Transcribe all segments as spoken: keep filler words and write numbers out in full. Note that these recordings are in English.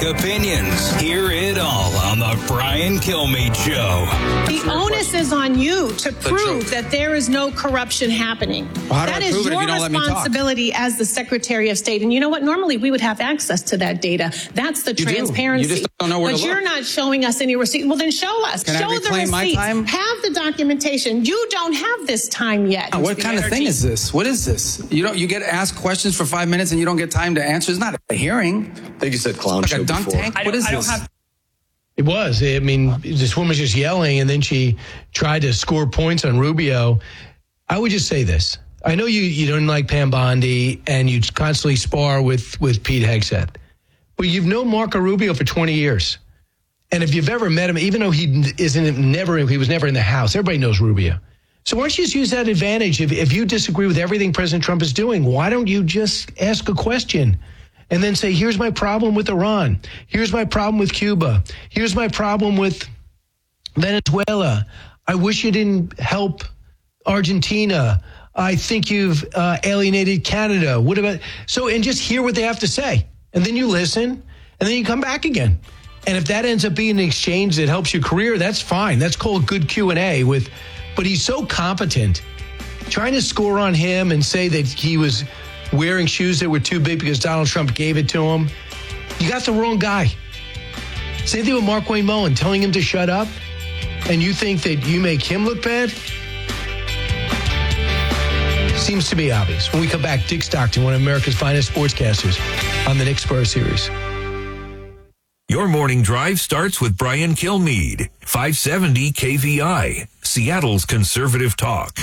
opinions. Hear it all on the Brian Kilmeade Show. The onus is on you to prove that there is no corruption happening. Well, how do that I is prove it if your you don't let me talk? responsibility as the Secretary of State. And you know what? Normally we would have access to that data. That's the You do. transparency. You just don't know where but to you're look. not showing us any receipt. Well, then show us. Can I show the reclaim my receipts. time? Have the documentation. You don't have this time yet. What kind of thing is this? What is this? You don't. You get asked questions for five minutes and you don't get time to answer. It's not a hearing. I think you said clown Like show a dunk before. tank. What is this? Have- It was. I mean, this woman was just yelling, and then she tried to score points on Rubio. I would just say this. I know you, you don't like Pam Bondi, and you constantly spar with, with Pete Hegseth. But you've known Marco Rubio for twenty years. And if you've ever met him, even though he isn't never he was never in the house, everybody knows Rubio. So why don't you just use that advantage? If, if you disagree with everything President Trump is doing, why don't you just ask a question? And then say, here's my problem with Iran. Here's my problem with Cuba. Here's my problem with Venezuela. I wish you didn't help Argentina. I think you've uh, alienated Canada. What about so? And just hear what they have to say, and then you listen, and then you come back again. And if that ends up being an exchange that helps your career, that's fine. That's called good Q and A. With, but he's so competent. Trying to score on him and say that he was wearing shoes that were too big because Donald Trump gave it to him. You got the wrong guy. Same thing with Mark Wayne Mullen, telling him to shut up, and you think that you make him look bad? Seems to be obvious. When we come back, Dick Stockton, one of America's finest sportscasters on the Nick Spurs series. Your morning drive starts with Brian Kilmeade, five seventy K V I, Seattle's conservative talk.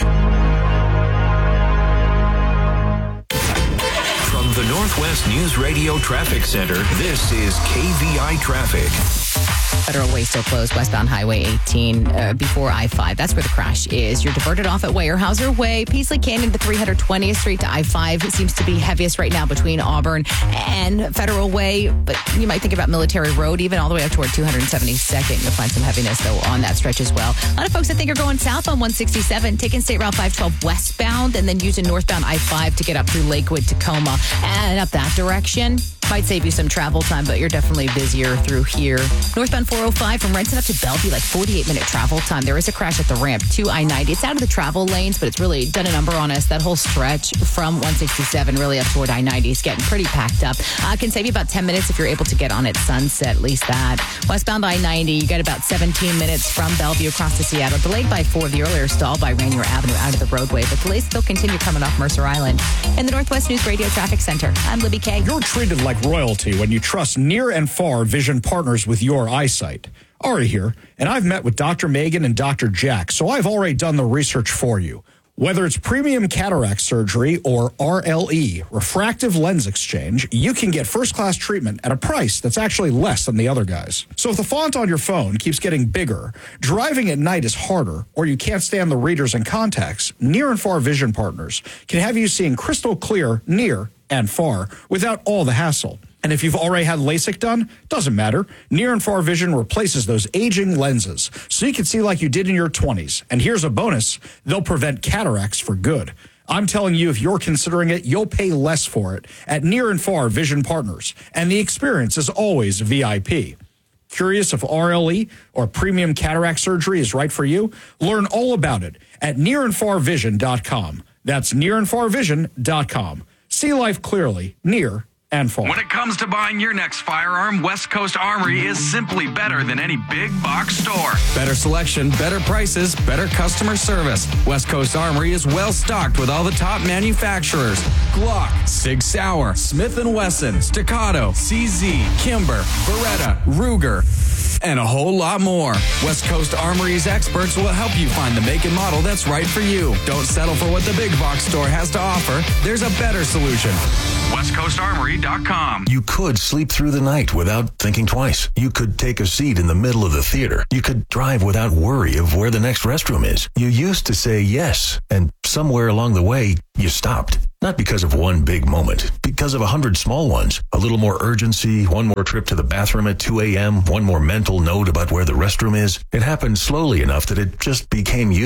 From the Northwest News Radio Traffic Center, this is K V I Traffic. Federal Way still closed, westbound Highway eighteen uh, before I five. That's where the crash is. You're diverted off at Weyerhaeuser Way, Peasley Canyon to three hundred twentieth Street to I five. It seems to be heaviest right now between Auburn and Federal Way, but you might think about Military Road, even all the way up toward two hundred seventy-second. You'll find some heaviness, though, on that stretch as well. A lot of folks I think are going south on one sixty-seven, taking State Route five twelve westbound, and then using northbound I five to get up through Lakewood, Tacoma, and up that direction. Might save you some travel time, but you're definitely busier through here. Northbound four oh five from Renton up to Bellevue, like forty-eight minute travel time. There is a crash at the ramp to I ninety. It's out of the travel lanes, but it's really done a number on us. That whole stretch from one sixty-seven really up toward I ninety is getting pretty packed up. Uh, can save you about ten minutes if you're able to get on at Sunset, at least that. Westbound I ninety, you get about seventeen minutes from Bellevue across to Seattle. Delayed by four, the earlier stall by Rainier Avenue out of the roadway, but delays still continue coming off Mercer Island. In the Northwest News Radio Traffic Center, I'm Libby Kay. You're treated like royalty when you trust near and far vision partners with your eyesight. Ari here, and I've met with Doctor Megan and Doctor Jack, so I've already done the research for you. Whether it's premium cataract surgery or R L E, refractive lens exchange, you can get first-class treatment at a price that's actually less than the other guys. So if the font on your phone keeps getting bigger, driving at night is harder, or you can't stand the readers and contacts, Near and Far Vision Partners can have you seeing crystal clear near and far without all the hassle. And if you've already had LASIK done, doesn't matter. Near and Far Vision replaces those aging lenses so you can see like you did in your twenties. And here's a bonus. They'll prevent cataracts for good. I'm telling you, if you're considering it, you'll pay less for it at Near and Far Vision Partners. And the experience is always V I P. Curious if R L E or premium cataract surgery is right for you? Learn all about it at near and far vision dot com. That's near and far vision dot com. See life clearly, near and far. When it comes to buying your next firearm, West Coast Armory is simply better than any big box store. Better selection, better prices, better customer service. West Coast Armory is well stocked with all the top manufacturers. Glock, Sig Sauer, Smith and Wesson, Staccato, C Z, Kimber, Beretta, Ruger, and a whole lot more. West Coast Armory's experts will help you find the make and model that's right for you. Don't settle for what the big box store has to offer. There's a better solution. west coast armory dot com. You could sleep through the night without thinking twice. You could take a seat in the middle of the theater. You could drive without worry of where the next restroom is. You used to say yes, and somewhere along the way, you stopped. Not because of one big moment, because of a hundred small ones. A little more urgency, one more trip to the bathroom at two a.m., one more mental note about where the restroom is. It happened slowly enough that it just became you.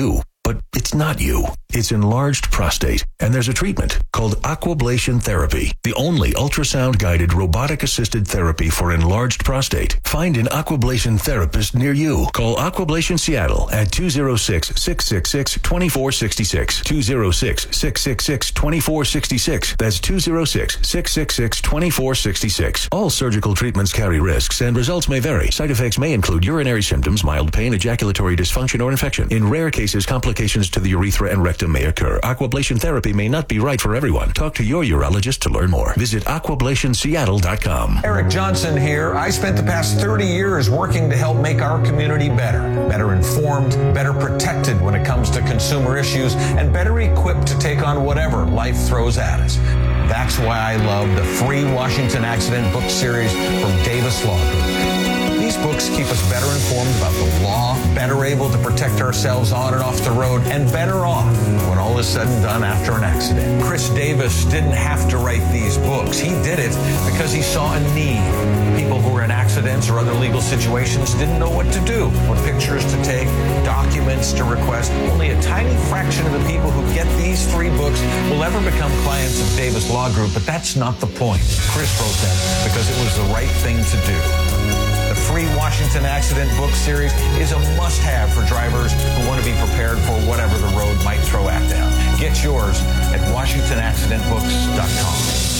but it's not you. It's enlarged prostate, and there's a treatment called Aquablation Therapy, the only ultrasound-guided robotic-assisted therapy for enlarged prostate. Find an Aquablation therapist near you. Call Aquablation Seattle at two oh six, six six six, two four six six, two oh six, six six six, two four six six. That's two oh six, six six six, two four six six. All surgical treatments carry risks, and results may vary. Side effects may include urinary symptoms, mild pain, ejaculatory dysfunction, or infection. In rare cases, complications to the urethra and rectum may occur. Aquablation therapy may not be right for everyone. Talk to your urologist to learn more. Visit aquablation seattle dot com. Eric Johnson here. I spent the past thirty years working to help make our community better. Better informed, better protected when it comes to consumer issues, and better equipped to take on whatever life throws at us. That's why I love the free Washington Accident book series from Davis Law Group. These books keep us better informed about the law, better able to protect ourselves on and off the road, and better off when all is said and done after an accident. Chris Davis didn't have to write these books. He did it because he saw a need. People who were in accidents or other legal situations didn't know what to do, what pictures to take, documents to request. Only a tiny fraction of the people who get these three books will ever become clients of Davis Law Group, but that's not the point. Chris wrote them because it was the right thing to do. The free Washington Accident book series is a must-have for drivers who want to be prepared for whatever the road might throw at them. Get yours at washington accident books dot com.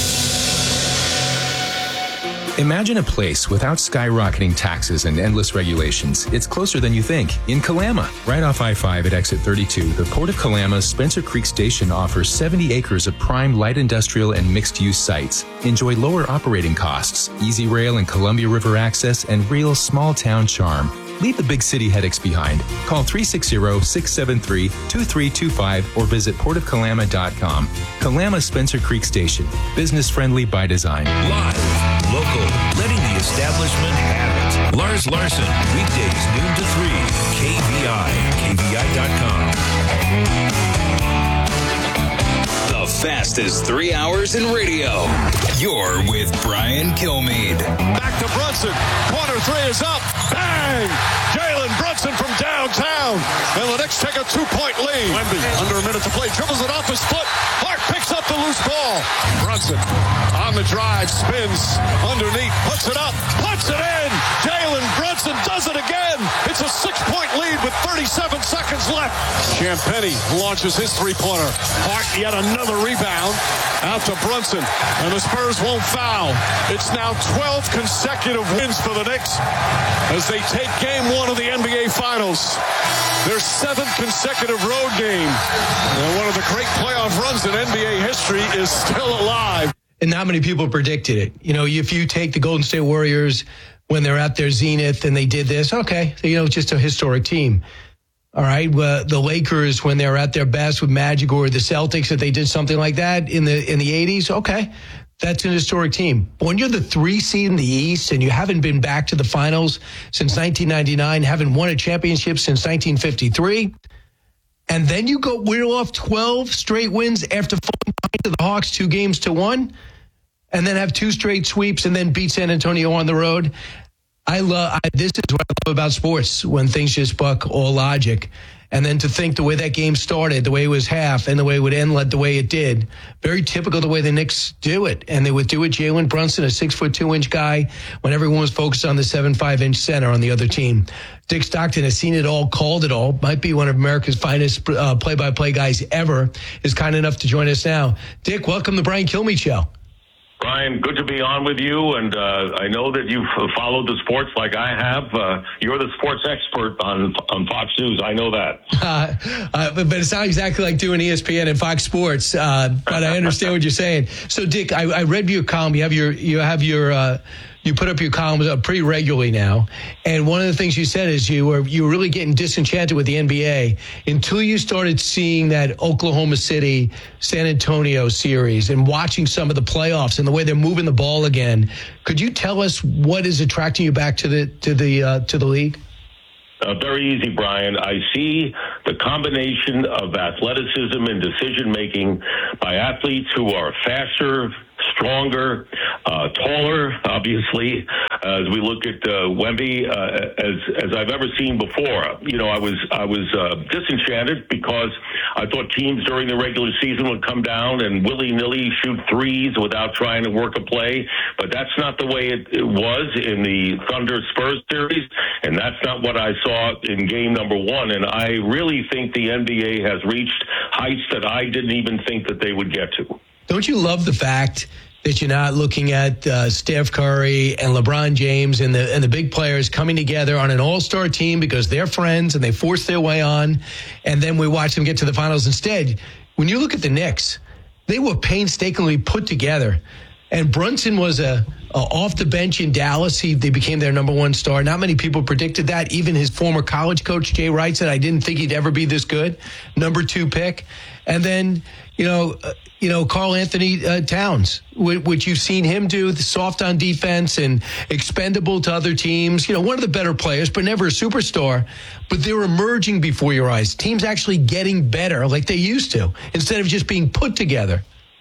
Imagine a place without skyrocketing taxes and endless regulations. It's closer than you think. In Kalama, right off I five at exit thirty-two, the Port of Kalama's Spencer Creek Station offers seventy acres of prime light industrial and mixed-use sites. Enjoy lower operating costs, easy rail and Columbia River access, and real small-town charm. Leave the big city headaches behind. Call three six zero, six seven three, two three two five or visit port of kalama dot com. Kalama Spencer Creek Station. Business-friendly by design. Live, local, letting the establishment have it. Lars Larson, weekdays noon to three. K V I, K V I dot com. The fastest three hours in radio. You're with Brian Kilmeade. Back to Brunson. Corner three is up. Bang! Jalen Brunson from downtown. And the Knicks take a two-point lead. Wemby, under a minute to play, dribbles it off his foot. Hart picks up the loose ball. Brunson on the drive, spins underneath, puts it up, puts it in. Jalen Brunson does it again. It's a six-point lead with thirty-seven seconds left. Champagnie launches his three-pointer. Hart yet another rebound out to Brunson, and the Spurs won't foul. It's now twelve consecutive wins for the Knicks as they take game one of the N B A Finals. Their seventh consecutive road game. And one of the great playoff runs in N B A history is still alive. And not many people predicted it. You know, if you take the Golden State Warriors when they're at their zenith and they did this, okay, you know, just a historic team. All right, well, the Lakers when they were at their best with Magic, or the Celtics if they did something like that in the in the eighties, okay, that's an historic team. But when you're the three seed in the East and you haven't been back to the finals since nineteen ninety-nine, haven't won a championship since nineteen fifty-three, and then you go wheel off twelve straight wins after falling behind to the Hawks two games to one, and then have two straight sweeps and then beat San Antonio on the road. I love, I, this is what I love about sports, when things just buck all logic. And then to think the way that game started, the way it was half, and the way it would end the way it did. Very typical the way the Knicks do it. And they would do it. Jalen Brunson, a six foot two inch guy, when everyone was focused on the seven five inch center on the other team. Dick Stockton has seen it all, called it all, might be one of America's finest uh, play-by-play guys ever, is kind enough to join us now. Dick, welcome to the Brian Kilmeade Show. Brian, good to be on with you, and uh, I know that you've followed the sports like I have. Uh, you're the sports expert on on Fox News. I know that. Uh, uh, but, but it's not exactly like doing E S P N and Fox Sports, uh, but I understand what you're saying. So, Dick, I, I read your column. You have your you have your uh, you put up your columns up pretty regularly now, and one of the things you said is you were you were really getting disenchanted with the N B A until you started seeing that Oklahoma City San Antonio series and watching some of the playoffs and the way they're moving the ball again. Could you tell us what is attracting you back to the to the uh, to the league? Uh, very easy, Brian. I see the combination of athleticism and decision making by athletes who are faster, stronger, uh, taller, obviously, uh, as we look at uh, Wemby, uh, as as I've ever seen before. You know, I was I was uh, disenchanted because I thought teams during the regular season would come down and willy-nilly shoot threes without trying to work a play, but that's not the way it, it was in the Thunder Spurs series, and that's not what I saw in game number one. And I really think the N B A has reached heights that I didn't even think that they would get to. Don't you love the fact that you're not looking at uh, Steph Curry and LeBron James and the and the big players coming together on an all-star team because they're friends and they force their way on, and then we watch them get to the finals instead? When you look at the Knicks, they were painstakingly put together. And Brunson was a, a off the bench in Dallas. He they became their number one star. Not many people predicted that. Even his former college coach, Jay Wright, said, I didn't think he'd ever be this good. Number two pick. And then, you know, uh, you know, Karl Anthony uh, Towns, which you've seen him do, the soft on defense and expendable to other teams. You know, one of the better players, but never a superstar. But they're emerging before your eyes. Teams actually getting better like they used to, instead of just being put together.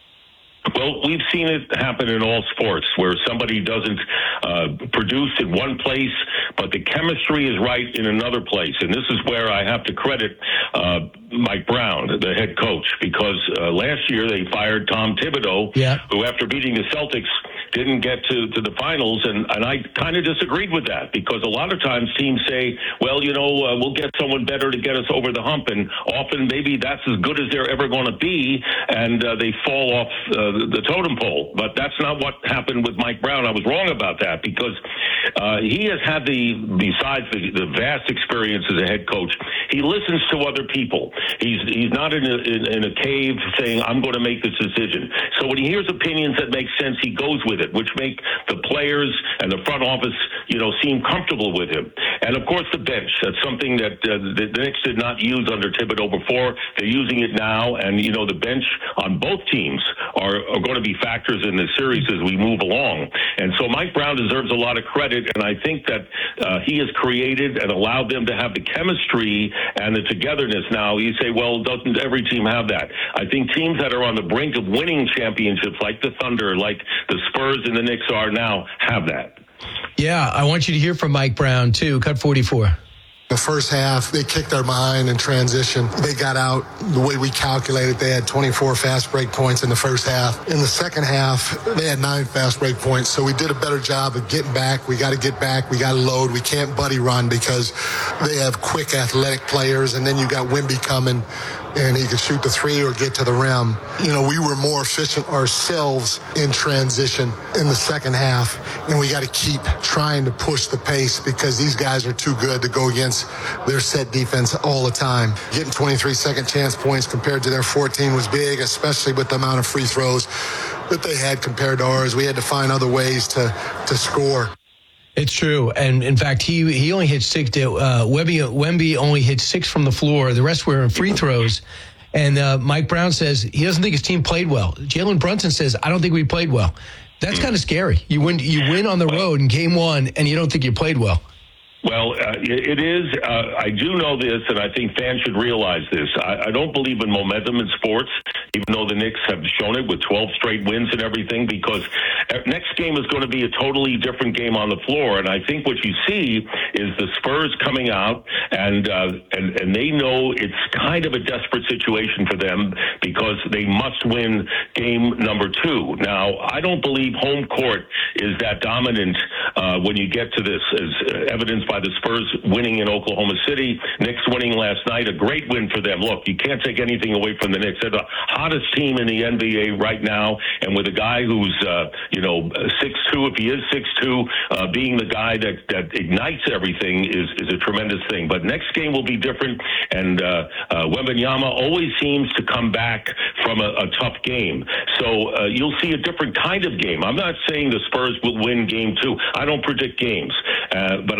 Well, we've seen it happen in all sports where somebody doesn't uh, produce in one place, but the chemistry is right in another place. And this is where I have to credit uh, Mike Brown, the head coach, because uh, last year they fired Tom Thibodeau, yeah. who after beating the Celtics didn't get to, to the finals. And, and I kind of disagreed with that because a lot of times teams say, well, you know, uh, we'll get someone better to get us over the hump. And often maybe that's as good as they're ever going to be. And uh, they fall off uh, the totem pole. But that's not what happened with Mike Brown. I was wrong about that because uh, he has had the, besides the, the vast experience as a head coach, he listens to other people. He's he's not in a, in, in a cave saying, I'm going to make this decision. So when he hears opinions that make sense, he goes with it, which make the players and the front office, you know, seem comfortable with him. And of course, the bench. That's something that uh, the, the Knicks did not use under Thibodeau before. They're using it now. And, you know, the bench on both teams are, are going to be factors in this series as we move along. And so Mike Brown deserves a lot of credit. And I think that uh, he has created and allowed them to have the chemistry and the togetherness. Now, you say, well, doesn't every team have that? I think teams that are on the brink of winning championships, like the Thunder, like the Spurs and the Knicks are now, have that. Yeah, I want you to hear from Mike Brown, too. Cut forty-four. The first half, they kicked our behind in transition. They got out the way we calculated. They had twenty-four fast break points in the first half. In the second half, they had nine fast break points. So we did a better job of getting back. We got to get back. We got to load. We can't buddy run because they have quick, athletic players. And then you got Wemby coming, and he could shoot the three or get to the rim. You know, we were more efficient ourselves in transition in the second half, and we got to keep trying to push the pace because these guys are too good to go against their set defense all the time. Getting twenty-three second chance points compared to their fourteen was big, especially with the amount of free throws that they had compared to ours. We had to find other ways to, to score. It's true. And in fact, he he only hit six. Uh, Wemby, Wemby only hit six from the floor. The rest were in free throws. And uh, Mike Brown says he doesn't think his team played well. Jalen Brunson says, I don't think we played well. That's kind of scary. You win, you win on the road in game one, and you don't think you played well. Well, uh, it is. Uh, I do know this, and I think fans should realize this. I, I don't believe in momentum in sports, even though the Knicks have shown it with twelve straight wins and everything, because next game is going to be a totally different game on the floor. And I think what you see is the Spurs coming out, and uh, and, and they know it's kind of a desperate situation for them because they must win game number two. Now, I don't believe home court is that dominant uh, when you get to this, as evidenced by the Spurs winning in Oklahoma City, Knicks winning last night, a great win for them. Look, you can't take anything away from the Knicks. They're the hottest team in the N B A right now, and with a guy who's, uh, you know, six two, if he is six two, uh, being the guy that, that ignites everything is, is a tremendous thing. But next game will be different, and uh, uh, Wembanyama always seems to come back from a, a tough game. So uh, you'll see a different kind of game. I'm not saying the Spurs will win game two. I don't predict games, uh, but I think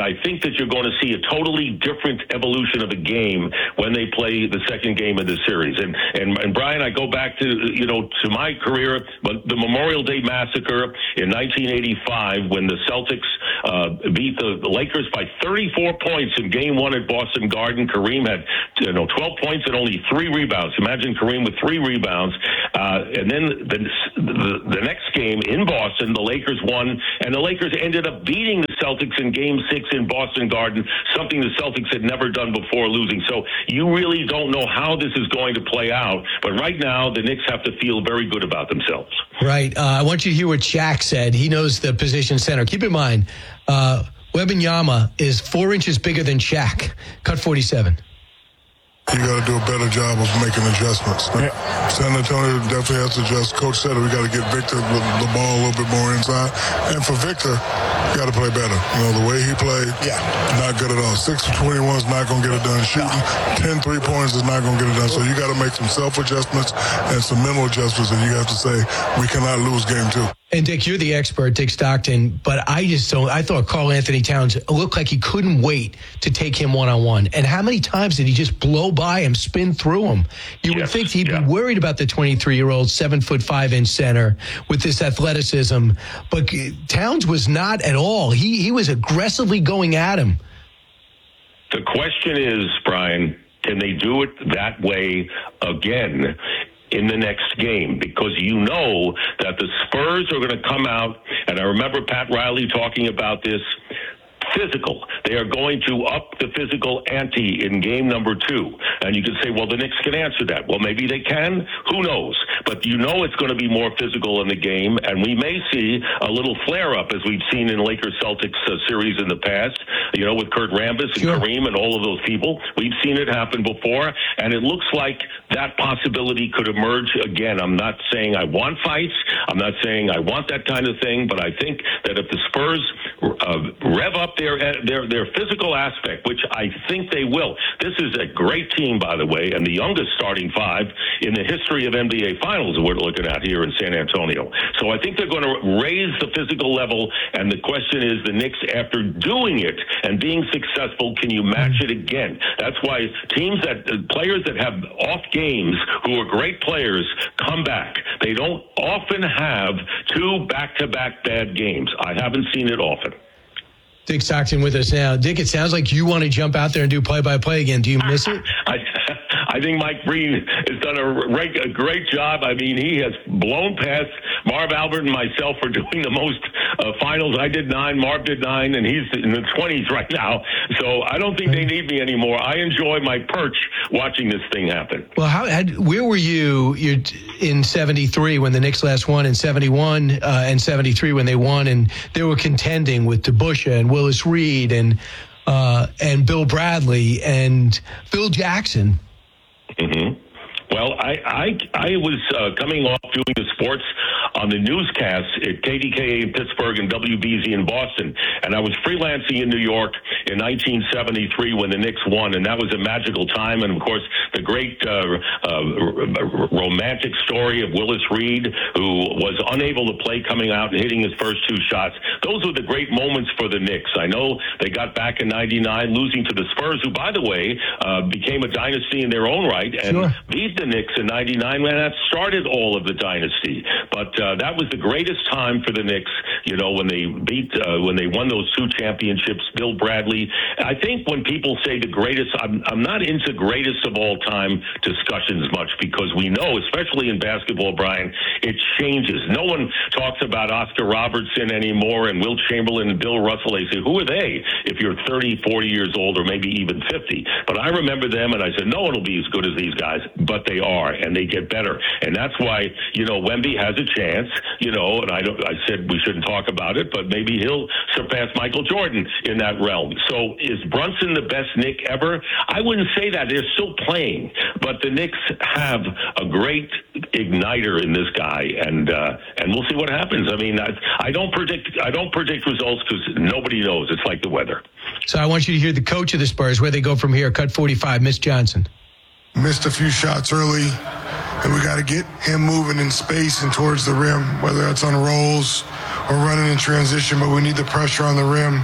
that you're going to see a totally different evolution of a game when they play the second game of the series. And and, and Brian, I go back to, you know, to my career, but the Memorial Day Massacre in nineteen eighty-five when the Celtics uh, beat the, the Lakers by thirty-four points in game one at Boston Garden. Kareem had, you know, twelve points and only three rebounds. Imagine Kareem with three rebounds. Uh, and then the, the, the next game in Boston, the Lakers won, and the Lakers ended up beating the Celtics in game six in Boston Garden, something the Celtics had never done before losing. So you really don't know how this is going to play out. But right now, the Knicks have to feel very good about themselves. Right. Uh, I want you to hear what Shaq said. He knows the position center. Keep in mind, uh, Wembanyama is four inches bigger than Shaq. Cut forty-seven. You got to do a better job of making adjustments. Yeah. San Antonio definitely has to adjust. Coach said we got to get Victor the, the ball a little bit more inside. And for Victor, you got to play better. You know, the way he played, yeah. not good at all. six for twenty-one is not going to get it done. Shooting no. ten three-pointers is not going to get it done. So you got to make some self-adjustments and some mental adjustments, and you have to say, we cannot lose game two. And Dick, you're the expert, Dick Stockton, but I just don't, I thought Karl Anthony Towns looked like he couldn't wait to take him one-on-one. And how many times did he just blow by him, spin through him? You yes, would think he'd yeah. be worried about the twenty-three-year-old, seven foot five inch center with this athleticism, but Towns was not at all. He, he was aggressively going at him. The question is, Brian, can they do it that way again in the next game? Because you know that the Spurs are going to come out, and I remember Pat Riley talking about this, physical. They are going to up the physical ante in game number two. And you can say, well, the Knicks can answer that. Well, maybe they can. Who knows? But you know it's going to be more physical in the game, and we may see a little flare-up as we've seen in Lakers-Celtics uh, series in the past, you know, with Kurt Rambis and sure. Kareem and all of those people. We've seen it happen before, and it looks like that possibility could emerge again. I'm not saying I want fights. I'm not saying I want that kind of thing, but I think that if the Spurs uh, rev up their, their, their physical aspect, which I think they will. This is a great team, by the way, and the youngest starting five in the history of N B A Finals we're looking at here in San Antonio. So I think they're going to raise the physical level, and the question is the Knicks, after doing it and being successful, can you match it again? That's why teams that, uh, players that have off games who are great players come back. They don't often have two back-to-back bad games. I haven't seen it often. Dick Stockton with us now. Dick, it sounds like you want to jump out there and do play-by-play again. Do you miss it? I, I think Mike Breen has done a, a great job. I mean, he has blown past Marv Albert and myself for doing the most uh, finals. I did nine, Marv did nine, and he's in the twenties right now. So I don't think they need me anymore. I enjoy my perch watching this thing happen. Well, how had, where were you you're in seventy-three when the Knicks last won, in seventy-one uh, and seventy-three when they won, and they were contending with DeBusschere and Willis Reed and uh, and Bill Bradley and Phil Jackson? Mm-hmm. Well, I I, I was uh, coming off doing the sports on the newscasts at K D K A in Pittsburgh and W B Z in Boston, and I was freelancing in New York in nineteen seventy-three when the Knicks won, and that was a magical time. And of course, the great uh, uh, romantic story of Willis Reed, who was unable to play, coming out and hitting his first two shots. Those were the great moments for the Knicks. I know they got back in ninety-nine, losing to the Spurs, who, by the way, uh, became a dynasty in their own right, and sure. beat the Knicks in ninety-nine, and that started all of the dynasty. But uh, that was the greatest time for the Knicks, you know, when they beat, uh, when they won those two championships, Bill Bradley. I think when people say the greatest, I'm, I'm not into greatest of all time discussions much, because we know, especially in basketball, Brian, it changes. No one talks about Oscar Robertson anymore and Wilt Chamberlain and Bill Russell. They say, who are they if you're thirty, forty years old, or maybe even fifty? But I remember them, and I said, no one will be as good as these guys, but they are, and they get better. And that's why, you know, Wemby has a chance, you know, and I don't, I said we shouldn't talk about it, but maybe he'll surpass Michael Jordan in that realm. So is Brunson the best Knick ever? I wouldn't say that. They're still playing, but the Knicks have a great igniter in this guy, and uh, and we'll see what happens. I mean, I, I don't predict I don't predict results because nobody knows. It's like the weather. So I want you to hear the coach of the Spurs, where they go from here. Cut forty-five, Miss Johnson. Missed a few shots early, and we got to get him moving in space and towards the rim, whether that's on rolls or running in transition, but we need the pressure on the rim.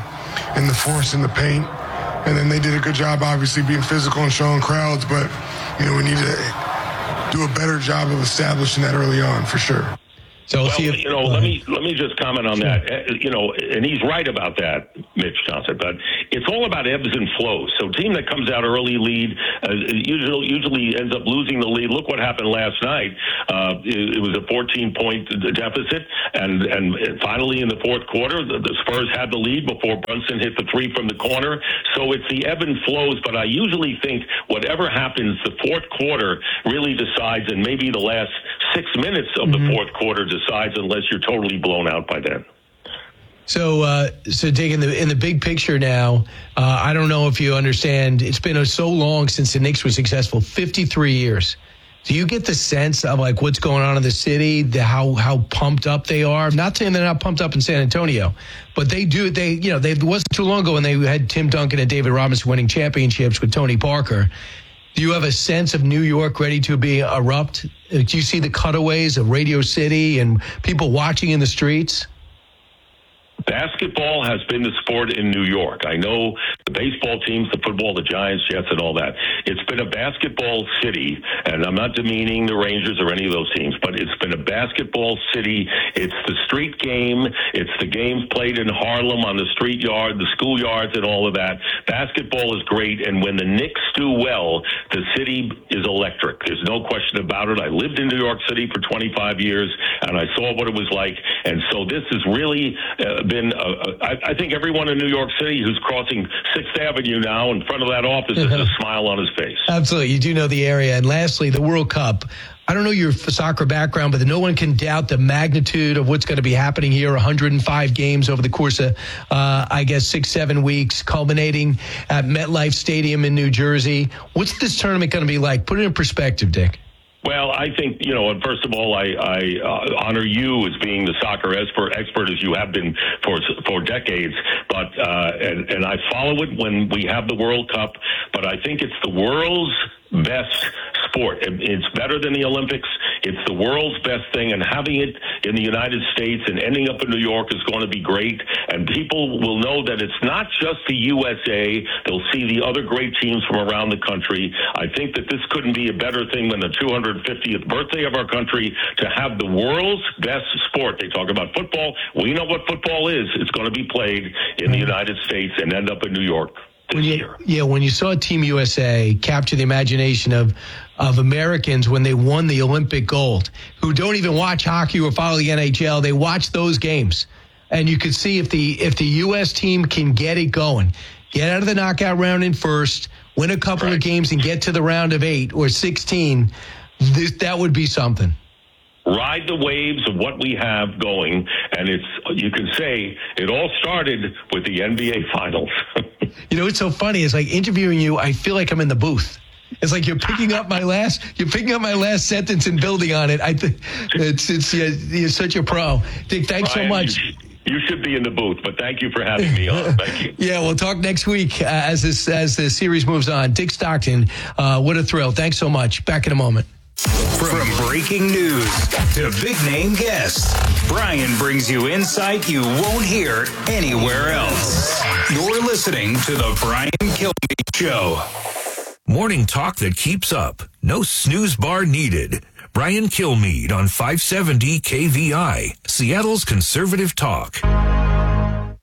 and the force in the paint. And then they did a good job, obviously, being physical and showing crowds. But, you know, we need to do a better job of establishing that early on, for sure. So well, you know, let me let me just comment on that. Uh, you know, and he's right about that, Mitch Johnson. But it's all about ebbs and flows. So, a team that comes out early lead uh, usually usually ends up losing the lead. Look what happened last night. Uh, it, it was a fourteen point deficit, and and finally in the fourth quarter, the, the Spurs had the lead before Brunson hit the three from the corner. So it's the ebb and flows. But I usually think whatever happens, the fourth quarter really decides, and maybe the last six minutes of mm-hmm. the fourth quarter decides, unless you're totally blown out by then. So, uh, so Dick, in the in the big picture now, uh, I don't know if you understand. It's been so long since the Knicks were successful, fifty-three years. Do you get the sense of like what's going on in the city, the, how how pumped up they are? I'm not saying they're not pumped up in San Antonio, but they do. They you know they it wasn't too long ago when they had Tim Duncan and David Robinson winning championships with Tony Parker. Do you have a sense of New York ready to be erupt? Do you see the cutaways of Radio City and people watching in the streets? Basketball has been the sport in New York. I know the baseball teams, the football, the Giants, Jets, and all that. It's been a basketball city, and I'm not demeaning the Rangers or any of those teams, but it's been a basketball city. It's the street game. It's the games played in Harlem on the street yard, the schoolyards, and all of that. Basketball is great, and when the Knicks do well, the city is electric. There's no question about it. I lived in New York City for twenty-five years, and I saw what it was like, and so this is really uh, been, uh, I, I think everyone in New York City who's crossing sixth Avenue now in front of that office has a smile on his face. Absolutely. You do know the area. And lastly, the World Cup. I don't know your soccer background, but no one can doubt the magnitude of what's going to be happening here. one hundred five games over the course of, uh, I guess, six, seven weeks, culminating at MetLife Stadium in New Jersey. What's this tournament going to be like? Put it in perspective, Dick. Well, I think, you know, and first of all, I, I uh, honor you as being the soccer expert, expert as you have been for for decades. But uh, and, and I follow it when we have the World Cup. But I think it's the world's best sport. It's better than the Olympics. It's the world's best thing, and having it in the United States and ending up in New York is going to be great. And people will know that it's not just the U S A. They'll see the other great teams from around the country. I think that this couldn't be a better thing than the two hundred fiftieth birthday of our country to have the world's best sport. They talk about football. We know what football is. It's going to be played in the United States and end up in New York. When you, yeah, when you saw Team U S A capture the imagination of of Americans when they won the Olympic gold, who don't even watch hockey or follow the N H L, they watch those games, and you could see if the if the U S team can get it going, get out of the knockout round in first, win a couple right. of games, and get to the round of eight or sixteen, this, that would be something. Ride the waves of what we have going, and it's you can say it all started with the N B A Finals. You know, it's so funny. It's like interviewing you. I feel like I'm in the booth. It's like you're picking up my last. You're picking up my last sentence and building on it. I think it's it's you're, you're such a pro, Dick. Thanks Brian, so much. You, you should be in the booth, but thank you for having me on. Thank you. Yeah, we'll talk next week uh, as this as the series moves on. Dick Stockton, uh, what a thrill! Thanks so much. Back in a moment. From breaking news to big name guests, Brian brings you insight you won't hear anywhere else. You're listening to the Brian Kilmeade Show. Morning talk that keeps up. No snooze bar needed. Brian Kilmeade on five seventy K V I, Seattle's conservative talk. Man,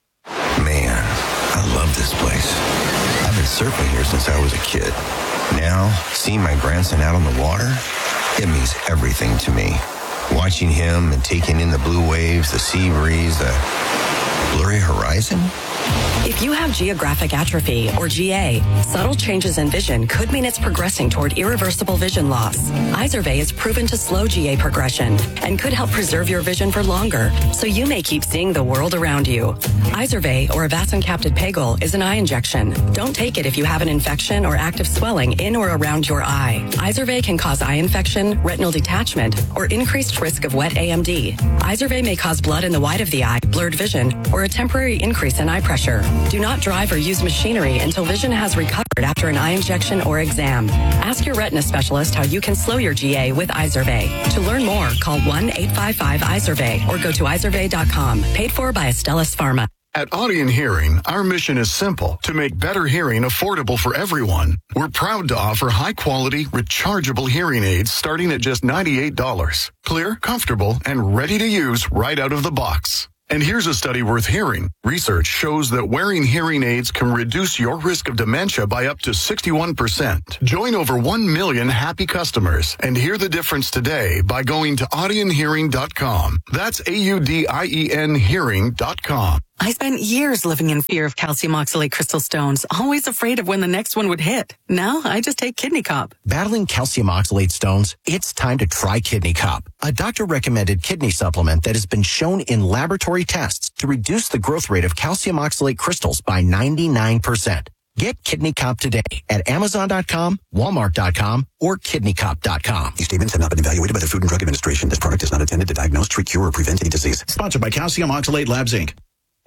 I love this place. I've been surfing here since I was a kid. Now, seeing my grandson out on the water, it means everything to me. Watching him and taking in the blue waves, the sea breeze, the blurry horizon. If you have geographic atrophy, or G A, subtle changes in vision could mean it's progressing toward irreversible vision loss. Izervay is proven to slow G A progression and could help preserve your vision for longer, so you may keep seeing the world around you. Izervay, or avacincaptad pegol, is an eye injection. Don't take it if you have an infection or active swelling in or around your eye. Izervay can cause eye infection, retinal detachment, or increased risk of wet A M D. Izervay may cause blood in the white of the eye, blurred vision, or a temporary increase in eye pressure. Do not drive or use machinery until vision has recovered after an eye injection or exam. Ask your retina specialist how you can slow your G A with Izervay. To learn more, call one eight five five Izervay or go to izervay dot com. Paid for by Astellas Pharma. At Audion Hearing, our mission is simple, to make better hearing affordable for everyone. We're proud to offer high-quality, rechargeable hearing aids starting at just ninety-eight dollars. Clear, comfortable, and ready to use right out of the box. And here's a study worth hearing. Research shows that wearing hearing aids can reduce your risk of dementia by up to sixty-one percent. Join over one million happy customers and hear the difference today by going to audion hearing dot com. That's A U D I E N hearing dot com. I spent years living in fear of calcium oxalate crystal stones, always afraid of when the next one would hit. Now I just take Kidney Cup. Battling calcium oxalate stones? It's time to try Kidney Cup, a doctor-recommended kidney supplement that has been shown in laboratory tests to reduce the growth rate of calcium oxalate crystals by ninety-nine percent. Get Kidney Cup today at amazon dot com, walmart dot com, or kidney cup dot com. These statements have not been evaluated by the Food and Drug Administration. This product is not intended to diagnose, treat, cure, or prevent any disease. Sponsored by Calcium Oxalate Labs, Incorporated.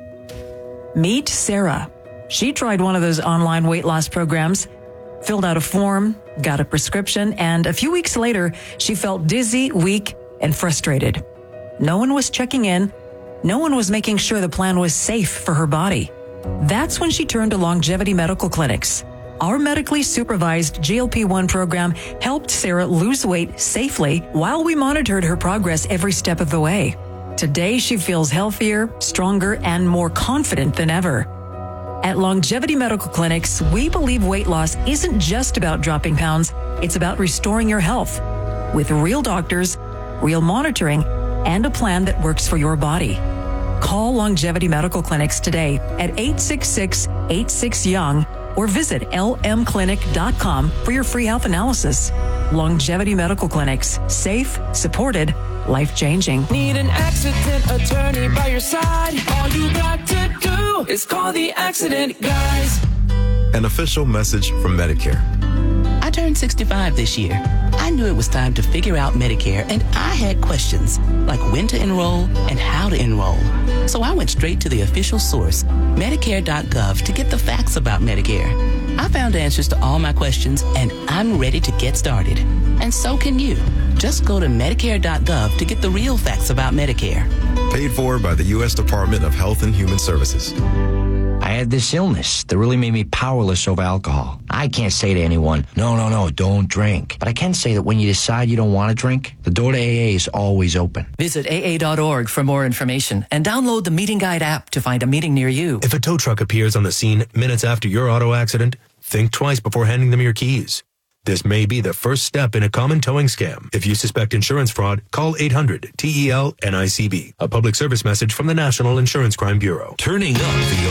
Meet Sarah. She tried one of those online weight loss programs, filled out a form, got a prescription, and a few weeks later, she felt dizzy, weak, and frustrated. No one was checking in. No one was making sure the plan was safe for her body. That's when she turned to Longevity Medical Clinics. Our medically supervised G L P one program helped Sarah lose weight safely while we monitored her progress every step of the way. Today, she feels healthier, stronger, and more confident than ever. At Longevity Medical Clinics, we believe weight loss isn't just about dropping pounds, it's about restoring your health with real doctors, real monitoring, and a plan that works for your body. Call Longevity Medical Clinics today at eight six six, eight six, YOUNG or visit L M clinic dot com for your free health analysis. Longevity Medical Clinics. Safe, supported, life-changing. Need an accident attorney by your side? All you got to do is call the accident guys. An official message from Medicare. I turned sixty-five this year. I knew it was time to figure out Medicare, and I had questions like when to enroll and how to enroll. So I went straight to the official source, Medicare dot gov, to get the facts about Medicare. I found answers to all my questions, and I'm ready to get started. And so can you. Just go to Medicare dot gov to get the real facts about Medicare. Paid for by the U S Department of Health and Human Services. I had this illness that really made me powerless over alcohol. I can't say to anyone, no, no, no, don't drink. But I can say that when you decide you don't want to drink, the door to A A is always open. Visit A A dot org for more information and download the Meeting Guide app to find a meeting near you. If a tow truck appears on the scene minutes after your auto accident, think twice before handing them your keys. This may be the first step in a common towing scam. If you suspect insurance fraud, call eight hundred T E L N I C B. A public service message from the National Insurance Crime Bureau. Turning up the